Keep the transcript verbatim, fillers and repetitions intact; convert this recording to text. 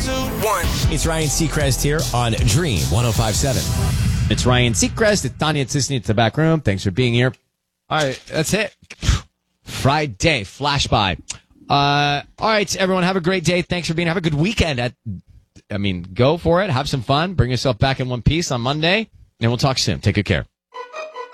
one. It's Ryan Seacrest here on Dream one oh five point seven. It's Ryan Seacrest. It's Tanya Tsisny. It's the back room. Thanks for being here. All right, that's it. Friday, flash by. Uh, all right, everyone, have a great day. Thanks for being. Have a good weekend. At, I mean, go for it. Have some fun. Bring yourself back in one piece on Monday, and we'll talk soon. Take good care.